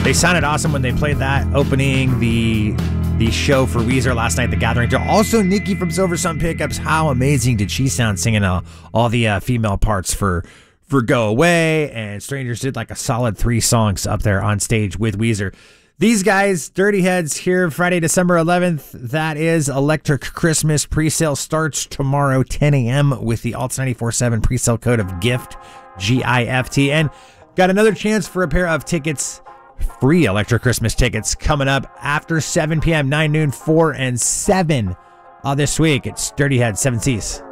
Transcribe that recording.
They sounded awesome when they played that opening the show for Weezer last night, The Gathering. Also, Nikki from Silver Sun Pickups. How amazing did she sound singing all the female parts for Go Away? And Strangers did like a solid 3 songs up there on stage with Weezer. These guys, Dirty Heads, here Friday, December 11th. That is Electric Christmas. Presale starts tomorrow, 10 a.m. with the Alts 94.7 presale code of GIFT, GIFT. And got another chance for a pair of tickets, free Electric Christmas tickets, coming up after 7 p.m., 9 noon, 4 and 7 this week. It's Dirty Heads, 7 C's.